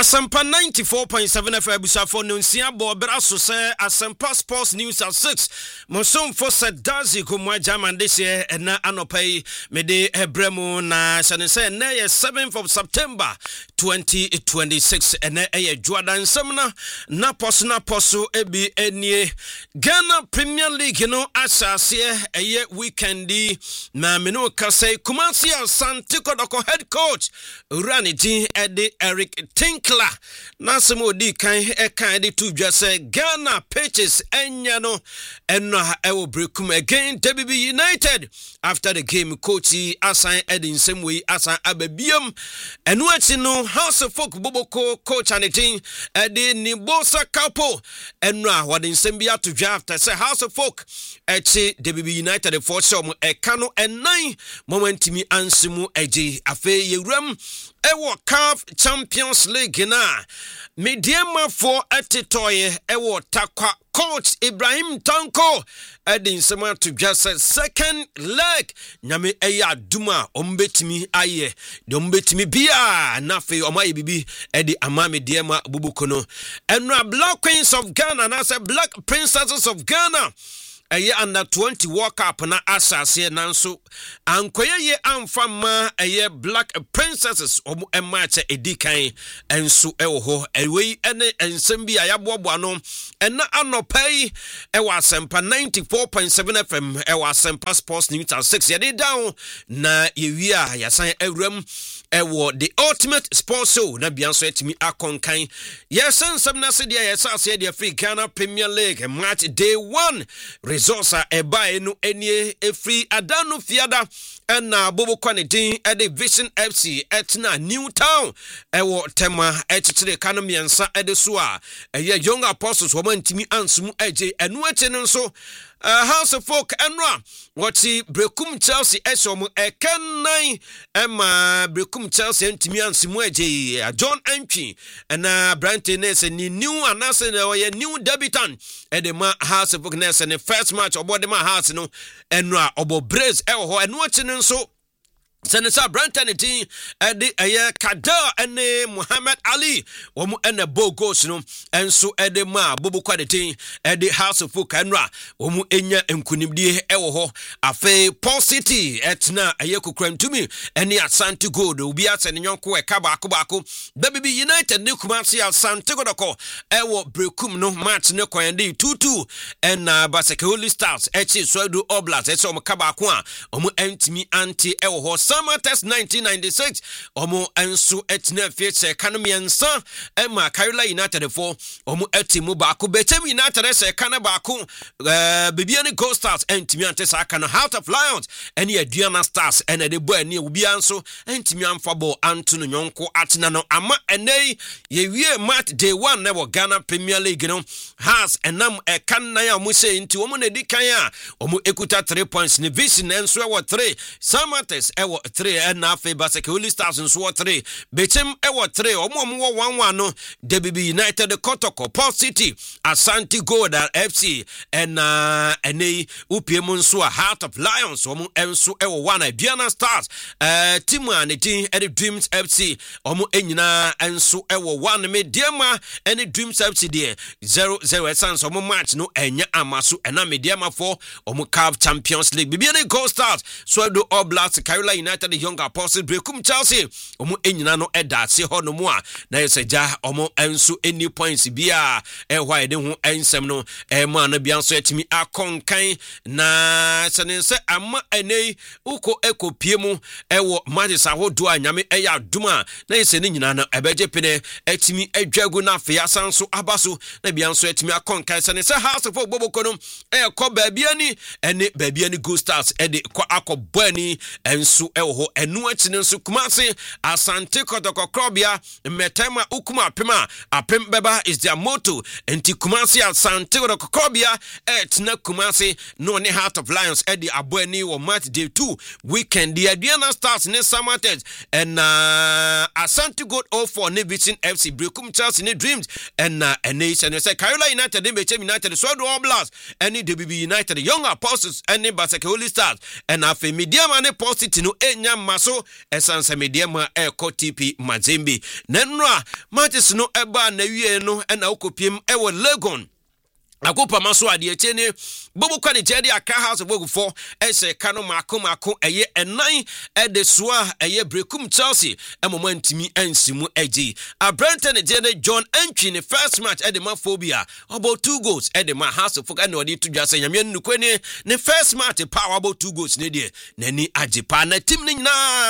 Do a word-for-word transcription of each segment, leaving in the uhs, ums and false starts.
Asampa ninety-four point seven F M Busafo Nunsia Bo Brasso say Asampa Sports News at six. Monson for said Dazi Kumwa Jaman this year and na anopay mede Hebremu na sanese na seventh of September twenty twenty-six and na eye Jordan Semna na poso na poso ebi enie Ghana Premier League no asase eye weekendi na meno kase Kumasi Asante Kotoko head coach Ranity Eddie Eric Tinkler Nasimo di kan e kan de to dwa say Ghana pitches enya no eno e wo brekum again W B United after the game coach assign Edin same way assign ababiam eno achi no House of Folk Boboko coach and team e de ni Bosa Kapo eno a wode nsem bia to dwa after say House of Folk echi W B United for sure mo e kano enan momentimi ansimu eji afe yewram Ewo C A F Champions League na mediema for etitoye ewo takwa coach Ibrahim Tanko edin sema to just a second leg nyame eya duma ombetimi aye de ombetimi bia na fe omaye bibi edi ama mediema bubukono enra Black Queens of Ghana na say Black Princesses of Ghana Aye under twenty World Cup na asase nanso ankoye ye amfama aye Black Princesses omu emache edikan enso ewo ho ewe ene ensem bi ayabobo no ena anopai ewa Asempa ninety-four point seven F M ewa Asempa Sports News at six yede down na yewia yasan ewram ewo the ultimate sports show na bianso etimi akonkan yesen sem na se dia yesase dia free Ghana Premier League match day one Resource eba enu enie efri adanu fiada ena bobo kwane din ede Vision F C etna Newtown ewo tema etchire kanomiansa ede so a eye Young Apostles wo mantimi ansum eje enu eche nso Uh, House of Folk enra wati Brekum Chelsea esom ekenan ema Brekum Chelsea entimi ansimu eje John Entry na Branton Nese ni new anase na oye new debutant edema House of Folk Nese ne first match obodema house no enra obo brace ewo ho enu achi nso Senator Branton team edi eye Kada ene Muhammad Ali omu ene Bogos no enso ede ma bobu kwade team edi House of Folk enra omu enya enkunimdie ewo ho afe Paul City etna eye kokrantumi ene Asante Gold obi atene nyonko e kaba akobako W B United ne Kumasi Asante Godoko ewo Brekum no match ne kwande two two ena Baseke Holy Stars echi Swadu Oblast echi omu kaba akwa omu entimi anti ewo ho Summer Test nineteen ninety-six omo enso etna fiche kanomiansa ema Carolina United for omo etimu baako Bechem United se kana baako eh Bibiani Gold Stars entimi antesa kana Heart of Lions ene Aduana Stars ene de bo ene obi anso entimi amfabo anto nyonko atena no ama ene ye wie match day one na wo Ghana Premier League no has enam e kan na ya mo se nti omo na di kan a omo ekuta three points ne Vision enso e wo three Samates e wo three and afe Baseke Holy Stars in Swat three Bechem ewo three omo omo one one no W B United Kotoko Paul City Asante Gold F C and uh ene upiemu nso Heart of Lions omo enso ewo one Aduana Stars uh team and team Eddie Dreams F C omo enyina enso ewo one mediema ene Dreams F C there zero zero essence omo match no enya amaso ena mediema for omo C A F Champions League Bibiani Gold Stars Swado Oblast Carolina United Young Apostles Brekum Chelsea omo enyina no eda se ho no mu a na yeseja omo enso any points bia e hwa ede ho ensem no e ma na bia so etimi akonkan na senense ama enei uko ekopiemu ewo matches ahodo anyame eya aduma na yese ne nyina no ebeje pene etimi adwagu na afia sanso abaso na bia so etimi akonkan senense House of Boboko no e ko baabiani ene baabiani Go Stars e de ko akobani enso ewo ho enu achine nso Kumasi Asante Kotoko Krobia metema ukuma apema apem beba is their motto enti Kumasi Asante Kotoko Krobia etna Kumasi no ne Heart of Lions edi abweni wo match day two weekend the Aduana Stars ne Samates and uh, Asante Gold oh four ne Vision F C Brekum Chelsea ne Dreams and uh, and nation say Carolina United ne Bechem United Swado Oblast and W B United Young Apostles and ne Baseke Holy Stars and afi mediama ne Paul City no enya maso esanse mediema e ko T P Mazembe nenra matches no eba na wie no na okopiem e wo Legon akopa maso ade chene bobo kwani jedi aka house of work for ese kano mako mako eye enan e de soa eye brekum Chelsea e momantimi ansimu eji Abrante ne jene John Entry ne first match e de maphobia about two goals e de ma house of work and odi to dwase nyame nukweni ne first match power about two goals ne de nani ajepa na team ni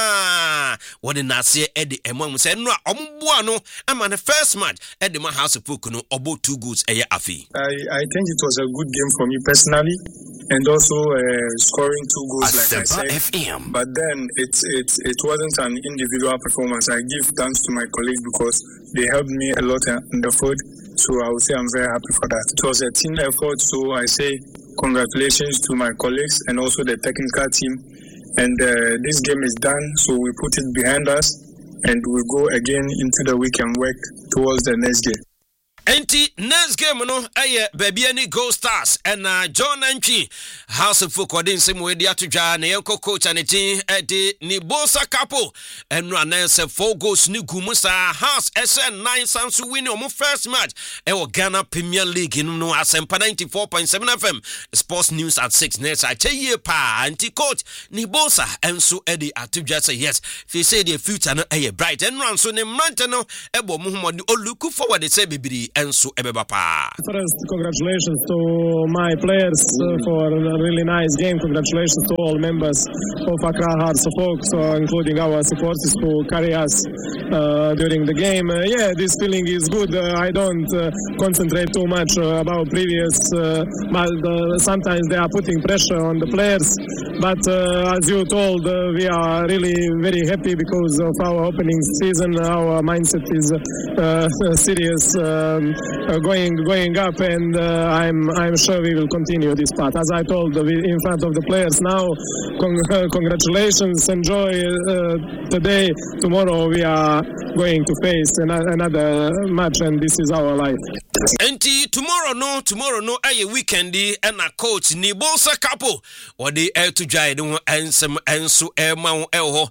na wode na se e de emam se no omboa no ama ne first match e de ma house of work no about two goals eye afi. I I think it was a good game for me personally, and also uh, scoring two goals, like I said. F M. But then it it it wasn't an individual performance. I give thanks to my colleagues because they helped me a lot in the field. So I would say I'm very happy for that. It was a team effort, so I say congratulations to my colleagues and also the technical team. And uh, this game is done, so we put it behind us, and we go again into the week and work towards the next game. Enti next game no aye baby any Gold Stars and uh, John Entry House of Folk odin sem we dia to dwa na yenko coach anetin e de ni Bosa Capo and run say four goals ni gumusa House S N nine Sansu win omo first match e wo Ghana Premier League no Asempa ninety-four point seven F M Sports News at six next I tell you pa anti coach ni Bosa enso e de atudwa say yes fi say the future no aye bright and run so ne mrante no e bo muhammad oluku forward say bibiri enso ebeba pa. First, congratulations to my players uh, for a really nice game. Congratulations to all members of Accra Hearts of Oak, so including our supporters who carry us uh, during the game. Uh, yeah, this feeling is good. Uh, I don't uh, concentrate too much uh, about previous, uh, but uh, sometimes they are putting pressure on the players. But uh, as you told, uh, we are really very happy because of our opening season. Our mindset is uh, serious. Um, Uh, going going up, and uh, I'm I'm sure we will continue this path. As I told uh, we, in front of the players now, con- uh, congratulations, enjoy uh, today. Tomorrow we are going to face an- another match, and this is our life. Enti tomorrow no tomorrow no aye weekendi and a coach ni Bosa Capo or the air to jide and some enso elma elho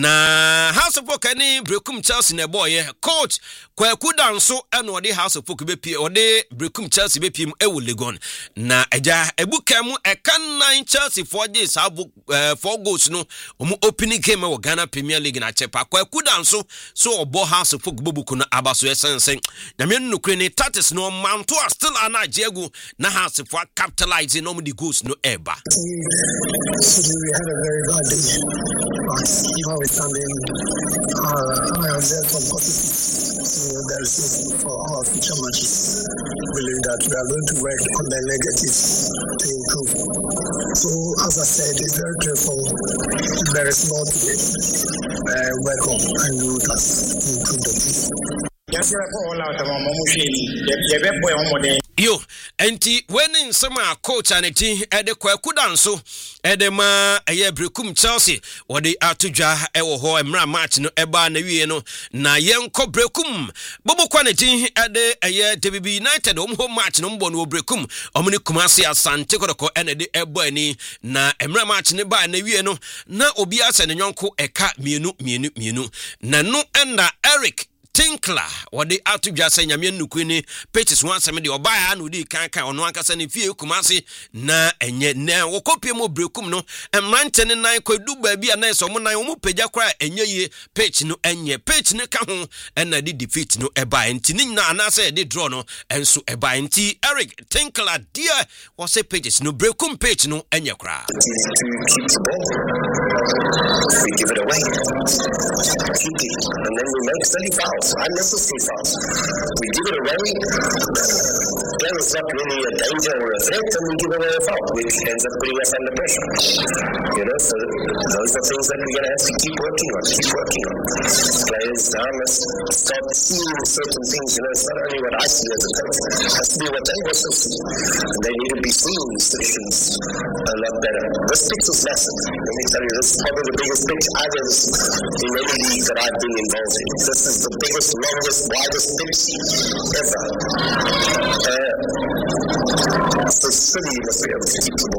na House of Work any brekum Chelsea ne boy coach kwaku danso and or the House of Work be or the brekum Chelsea be pim ewo Legon na eja ebuka mu e kan nine Chelsea four days have uh, four goals no omu opening game e Ghana Premier League na chepa kwaku danso so obo House of Work bobuku na abaso esensen na me nukre ni tatis no manto still ana jegu na House for capitalizing on the goals no eba. We had a very bad day, but notwithstanding, uh, I am there for positive. So there is hope for our future matches. Believe that we are going to work on the negatives to improve. So as I said, it's very careful. There is more to uh, work on and we will improve the team. Yo, enti when sama coach aneti ede kwaku danso ede ma eye brekum Chelsea wode atudwa ewo ho emra match no eba na wie no na yenko brekum bobo kwaneti ede eye D B B United om home match no mbo no brekum omni Kumasi Asante kodoko ene de ebo ani na emra match ne ba na wie no na obi ase ne nyonko eka mienu mienu mienu na no enda Eric Tinkler what they are to just say Yamian Nukuni, Pages one seventy or buy an Udi Kanka on one Cassani Fio Kumasi, na and yet now or copy more brekum no, and man ten and nine could do baby and nice or one I almost pay cry and ye page no and ye page no come and I did defeat no eba and Tinina and I said did draw no and so eba and T Eric Tinkler dear was a pages no brekum page no and your cry. To keep the ball, we give it away, keep it, and then we make thirty fouls. Unnecessary fouls. We give it away, then it's not really a danger or a threat, and we give away a foul, which ends up putting us under pressure. You know, so those are things that we're going to have to keep working on, keep working on. Players now must start seeing certain things. You know, it's not only what I see as a coach, it has to be what they also see. And they need to be seeing solutions a lot better. This pitch is massive. Let me tell you, this is probably the biggest pitch I've ever seen in any league that I've been involved in. This is the biggest, longest, widest pitch ever. Uh, so City must be able to keep the ball.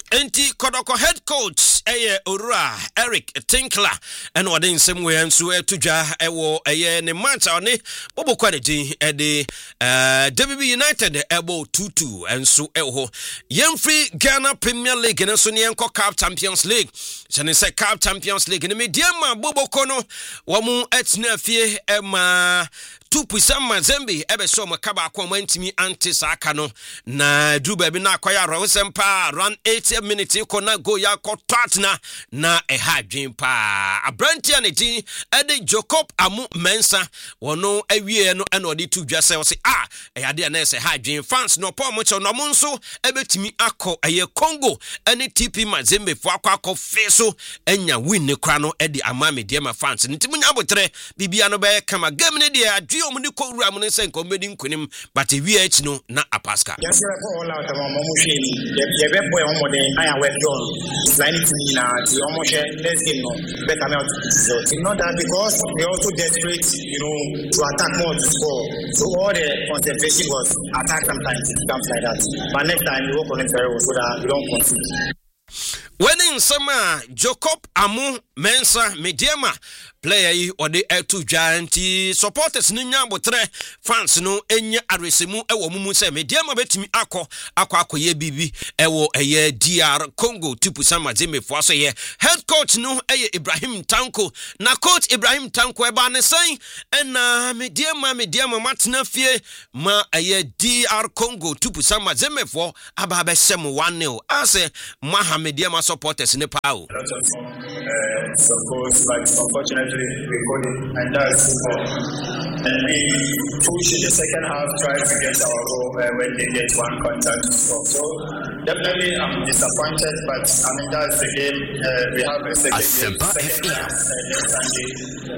Enti Kodoko head coach eye Ora Eric Tinkler and what in some way and so to ja ewo eye ne match on ne bobo quality e de uh W B United ebo two two and so eho young free Ghana Premier League and so nko Cup Champions League so say Cup Champions League ne mediama bobo kono wamu etna fie e ma Tupu Sama Zembi ebe so makaba kwa mwentimi anti saka no na druba bi na akwaya rosempa run eighty minutes ko na go ya ko tatna na e hadwen pa abranti aneti ede Jacob Amu Mensa wono awie no ena odi tu dwa se wo se ah e ade na se hadwen fans no po mo che no mo nso ebetimi akọ eye Congo ene T P Mazembe fo akọ akọ feso enya win ne kra no ede amame de ma fans ntimu nya botre bibia no be kama game ne de omu ni ko wura mu ne sen ko medi nkunim but we each no na apaska yes we for all out am mo hwe ni ye be boy omo den I well done line to me na the omo hwe let's game no better me out so it's not that because we also desperate you know to attack more to score so all the concentration was attack sometimes it comes like that but next time we work on it very well so that we don't concede. When in summer, Jacob Amu Mensa Mediama player yi ode etu gianti supporters ni nyambo tre fans no enya aresemu ewo mumu se Mediama betimi akọ akọ akoye bibi ewo eye D R Congo Tupu Sama Zembe fo so ye head coach no eye Ibrahim Tanko na coach Ibrahim Tanko eba ne san ena Mediama Mediama matna fie ma eye D R Congo Tupu Sama Zembe fo aba be sem one nil ase maha Mediama supporters ne pa o. A lot of uh, support, but unfortunately we couldn't, and that's football. And we push in the second half, try to get our goal uh, when they get one contact to score. So definitely I'm disappointed, but I mean that's the game. Uh, we have a second game, second half, uh, next Sunday.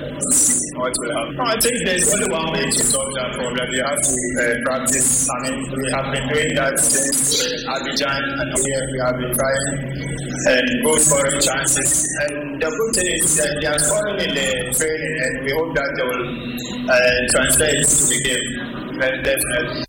What will happen? No, I think there's only one way to solve that problem. We have to uh, practice. I mean, we have been doing that since uh, Abidjan, and here we have been trying and go scoring chances. And the good thing is that they are scoring in the training, and we hope that they will uh, translate to the game. Very definitely.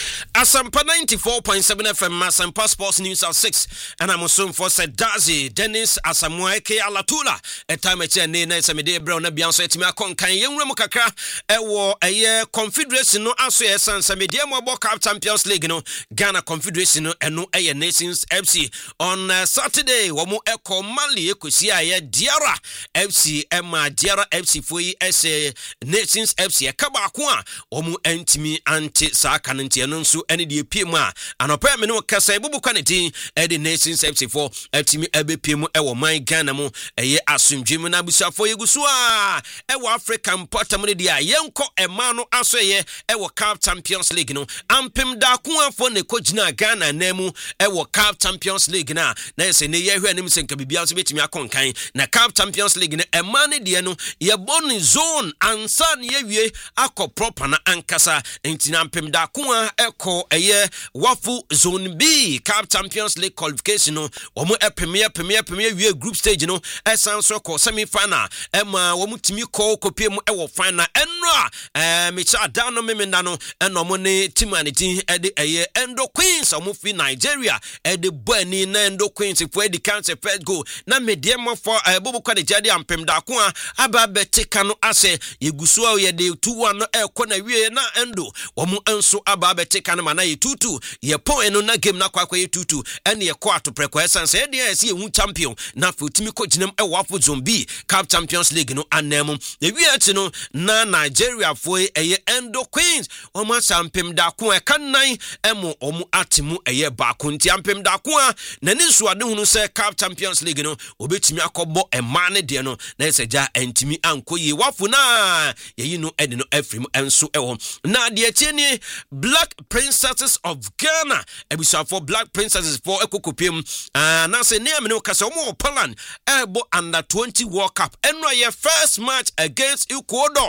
Asampa ninety-four point seven F M Asampa Sports News at six and I'm also for said Dazi Dennis Asamoah Eke Alatula a time at ne na samede brown na bianso etimi akon kan yenwrem kakra ewo eye Confederation no aso esan samede mo Cup Champions League no Ghana Confederation no eno eye Nations F C on uh, Saturday wo mo eko Mali ekosi aye Diara F C ema Diara F C foi ese Nations F C e kaba ko a wo mo antimi anti saka nti eno nso any the P M A and opa me no kasa ebubu kwaneti e the Nations F C for atimi ebe P M e wo man Ghana mo eye asumdwem na busuafo yegusu a e wo African potam de dia yenko e ma no aso ye e wo Cup Champions League no ampem da ko afo ne kogina Ghana na mu e wo Cup Champions League na na se ne ye hwe anim senka bibia so betimi akonkan na Cup Champions League ne e ma ne de no ye boni zone ansa ne ye wie akọ proper na ankasa entina ampem da ko a eko eye wafu zone B Cup Champions League qualification no omo e premier premier premier wie group stage no esan so ko semi final e ma wo mutimi ko kopie mu e wo final enra eh mecha dano memenda no eno mo ne team aniti e de eye Endo Queens omo fi Nigeria e de bani na Endo Queens for the counter first goal na medium for bobo kwa de jade ampem da ko a aba betika no ase yegusu a ye de two one no e ko na wie na Endo omo enso aba betika no na ye two two ye po eno na game na kwa kwa ye two two ene ye ko ato preko essence e dey se ye hu champion na fotimi ko ginam e wafo zombi Cup Champions League no anem ye wi ati no na Nigeria fo e ye Endo Queens o ma sampem da ko e kan nan e mo o mu atemu e ye ba ko nti ampem da ko a na ni so ade hunu se Cup Champions League no obetimi akobo e ma ne de no na se ja antimi ankoyi wafo na ye yi no ede no afrim enso e wo na de atieni Black Princesses of Ghana ebisa for Black Princesses for ekokopiem ah na se ne amene kasa omo Poland ebo under twenty World Cup enro ye first match against Ecuador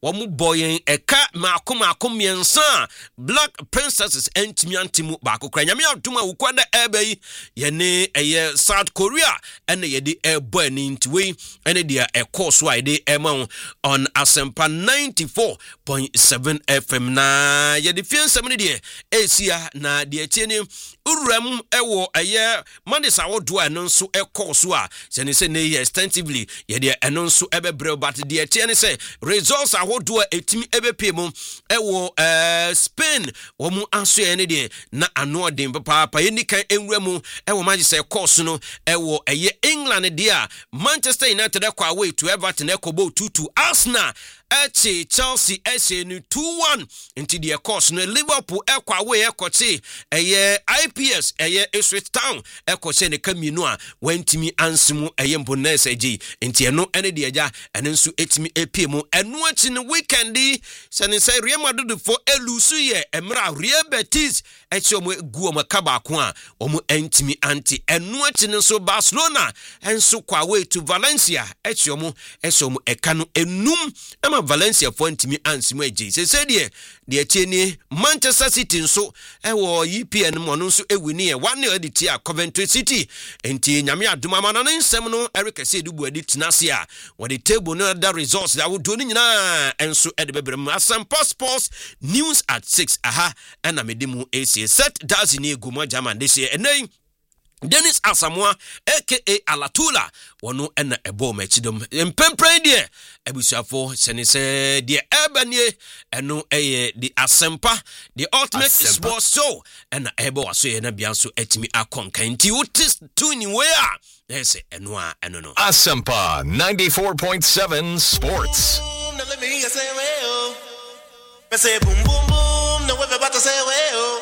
wɔn boyen eka maako maako miensa Black Princesses entimi antimu baako kra nyame atuma ukwada ebe yi yene eye South Korea ene yedi ebo ani ntiwe ene dia ekɔ so a yedi ema on Asempa ninety-four point seven F M na yedi fiensem ne die esia na die tieni uram ewo eye mandisa wodo eno nso ekɔ so a sene se ne extensively yedi eno nso ebebre but die tieni se results ahodo etimi ebepemu ewo eh Spain womu aso ene die na ano den papa pa yeni kan enwuramu ewo magise course no ewo eye England dia Manchester United ekwa away to Everton ekobo two two Arsenal eche Chelsea eche nu two one into the course no Liverpool ekwa away ekoche eye I P S eye Ipswich Town ekoche ne kaminu a wantimi ansimu eye mbonese eji enti eno ene de eja ene nso etimi epiemu eno achi ne weekend sene say Real Madrid for elusu ye emra Real Betis eche omo gu omo kaba ko a omo entimi anti eno achi ne so Barcelona enso kwa away to Valencia eche omo eche omo eka no enum ama Valencia for ntimi ansimu eji se se de de tieni Manchester City nso ewo E P L mo no nso ewini e one edit a Coventry City enti nyame aduma ma no nsem no Eric Sedubu edit na se a wo the table no the results that would do ni nyina enso ede bebrem Asempa Sports News at six aha na medimu esi set does ni eguma German this year enai Dennis Asamoah aka Alatula wono ena ebo machidom empempren die abusuafo sene se die ebanie eno eye the Asempa the ultimate Asempa. Sports show ena ebo waso ye na bianso etimi akonkanti utis tuni where yes eno a eno no Asempa ninety-four point seven Sports. Now let me say well. Say boom boom boom, no we about to say well.